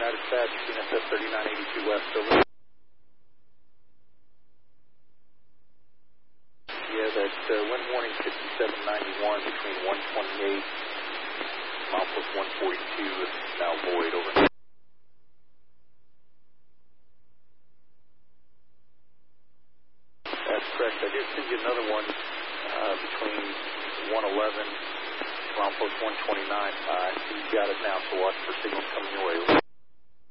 United Dispatch, CNSS 3982 West, over. Yeah, that wind warning 5791 between 128, mile plus 142 is now void, over. That's correct. I did send you another one between 111, mile plus 129. I see you got it now, so watch for signals coming your way.